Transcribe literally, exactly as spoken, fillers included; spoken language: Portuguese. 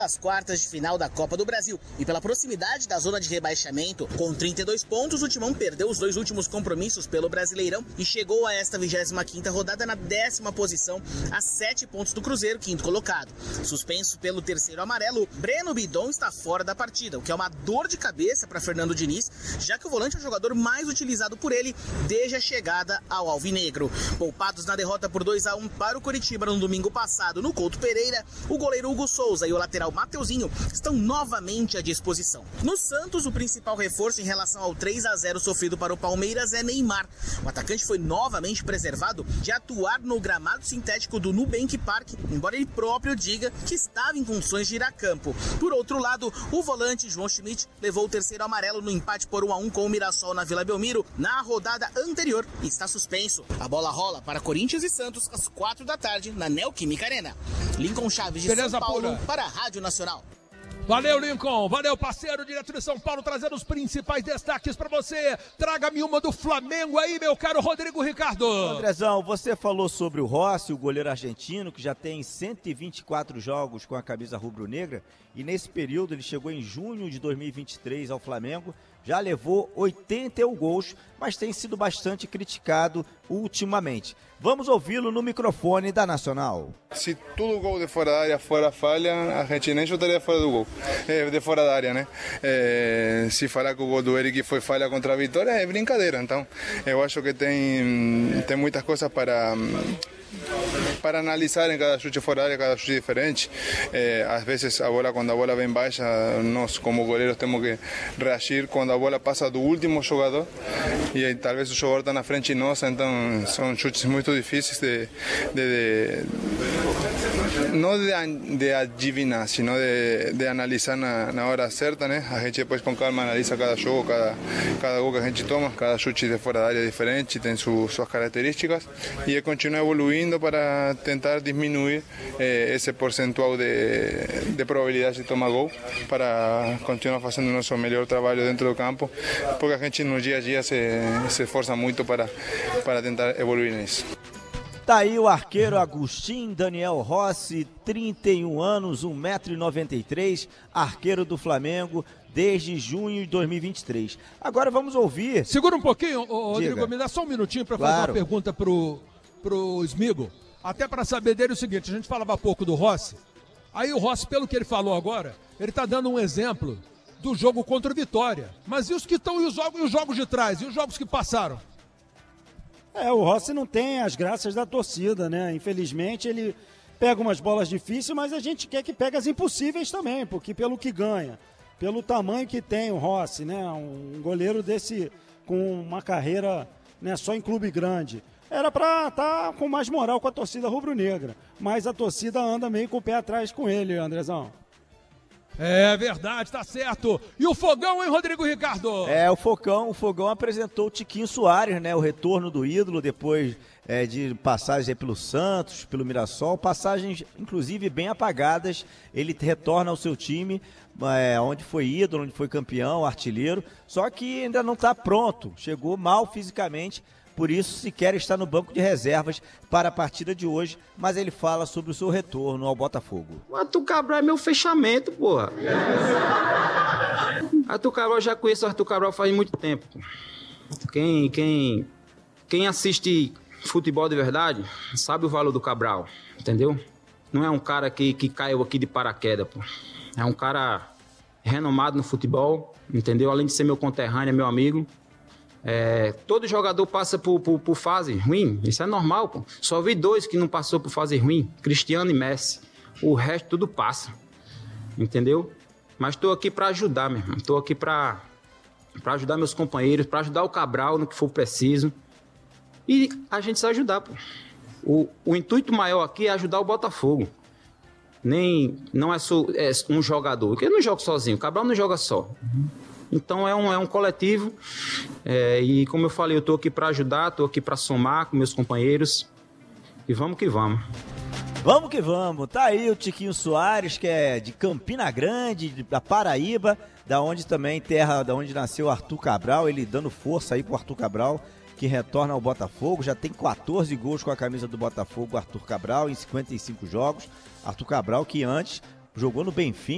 As quartas de final da Copa do Brasil e pela proximidade da zona de rebaixamento, com trinta e dois pontos, o Timão perdeu os dois últimos compromissos pelo Brasileirão e chegou a esta vigésima quinta rodada na décima posição, a sete pontos do Cruzeiro, quinto colocado. Suspenso pelo terceiro amarelo, Breno Bidon está fora da partida, o que é uma dor de cabeça para Fernando Diniz, já que o volante é o jogador mais utilizado por ele desde a chegada ao Alvinegro. Poupados na derrota por dois a um para o Coritiba no domingo passado no Couto Pereira, o goleiro Hugo Souza e o lateral Mateuzinho estão novamente à disposição. No Santos, o principal reforço em relação ao três a zero sofrido para o Palmeiras é Neymar. O atacante foi novamente preservado de atuar no gramado sintético do Nubank Park, embora ele próprio diga que estava em funções de ir a campo. Por outro lado, o volante João Schmidt levou o terceiro amarelo no empate por um a um com o Mirassol na Vila Belmiro na rodada anterior e está suspenso. A bola rola para Corinthians e Santos às quatro da tarde na Neoquímica Arena. Lincoln Chaves de Beleza, São Paulo pura. para a Rádio Nacional. Valeu, Lincoln. Valeu, parceiro, direto de São Paulo, trazendo os principais destaques para você. Traga-me uma do Flamengo aí, meu caro Rodrigo Ricardo. Andrezão, você falou sobre o Rossi, o goleiro argentino, que já tem cento e vinte e quatro jogos com a camisa rubro-negra. E nesse período, ele chegou em junho de dois mil e vinte e três ao Flamengo. Já levou oitenta e um gols, mas tem sido bastante criticado ultimamente. Vamos ouvi-lo no microfone da Nacional. Se todo gol de fora da área fora falha, a gente nem chutaria fora do gol, é, de fora da área, né? É, se falar que o gol do Eric foi falha contra a Vitória, é brincadeira. Então, eu acho que tem, tem muitas coisas para... para analisar em cada chute fora da área, cada chute diferente. É, às vezes a bola, quando a bola vem baixa, nós como goleiros temos que reagir quando a bola passa do último jogador e aí, talvez o jogador está na frente de nós, então são chutes muito difíceis de, de, de não de, de adivinhar, sino de, de analisar na, na hora certa, né? A gente depois com calma analisa cada jogo, cada, cada gol que a gente toma, cada chute de fora da área é diferente, tem su, suas características e continua evoluindo para tentar diminuir eh, esse percentual de, de probabilidade de tomar gol para continuar fazendo o nosso melhor trabalho dentro do campo, porque a gente no dia a dia se, se esforça muito para, para tentar evoluir nisso. Tá aí o arqueiro Agustin Daniel Rossi, trinta e um anos, um metro e noventa e três, arqueiro do Flamengo desde junho de dois mil e vinte e três. Agora vamos ouvir... Segura um pouquinho, ô, Rodrigo, me dá só um minutinho para fazer Claro. uma pergunta pro, pro Smigo, até para saber dele o seguinte, a gente falava há pouco do Rossi, aí o Rossi, pelo que ele falou agora, ele tá dando um exemplo do jogo contra o Vitória, mas e os que estão e os jogos, e os jogos de trás, e os jogos que passaram? É, o Rossi não tem as graças da torcida, né? Infelizmente ele pega umas bolas difíceis, mas a gente quer que pegue as impossíveis também, porque pelo que ganha, pelo tamanho que tem o Rossi, né? Um goleiro desse, com uma carreira, né, só em clube grande. Era para estar com mais moral com a torcida rubro-negra, mas a torcida anda meio com o pé atrás com ele, Andrezão. É verdade, tá certo. E o Fogão, hein, Rodrigo Ricardo? É, o Fogão, o Fogão apresentou o Tiquinho Soares, né? O retorno do ídolo depois é, de passagens aí pelo Santos, pelo Mirassol, passagens inclusive bem apagadas. Ele retorna ao seu time, é, onde foi ídolo, onde foi campeão, artilheiro, só que ainda não está pronto, chegou mal fisicamente. Por isso, sequer está no banco de reservas para a partida de hoje, mas ele fala sobre o seu retorno ao Botafogo. O Arthur Cabral é meu fechamento, porra. Arthur Cabral, eu já conheço o Arthur Cabral faz muito tempo. Quem, quem, quem assiste futebol de verdade sabe o valor do Cabral, entendeu? Não é um cara que, que caiu aqui de paraquedas, pô. É um cara renomado no futebol, entendeu? Além de ser meu conterrâneo, é meu amigo. É, todo jogador passa por, por, por fase ruim, isso é normal, pô. Só vi dois que não passou por fase ruim, Cristiano e Messi. O resto tudo passa, entendeu? Mas estou aqui para ajudar, meu irmão. Estou aqui para para ajudar meus companheiros, para ajudar o Cabral no que for preciso. E a gente se ajudar, pô. O, o intuito maior aqui é ajudar o Botafogo. Nem, não é, só, é um jogador, porque eu não jogo sozinho, o Cabral não joga só. Então é um, é um coletivo, é, e como eu falei, eu estou aqui para ajudar, estou aqui para somar com meus companheiros, e vamos que vamos. Vamos que vamos, tá aí o Tiquinho Soares, que é de Campina Grande, da Paraíba, da onde também, terra da onde nasceu Arthur Cabral, ele dando força aí pro Arthur Cabral, que retorna ao Botafogo, já tem quatorze gols com a camisa do Botafogo, Arthur Cabral, em cinquenta e cinco jogos, Arthur Cabral que antes jogou no Benfica,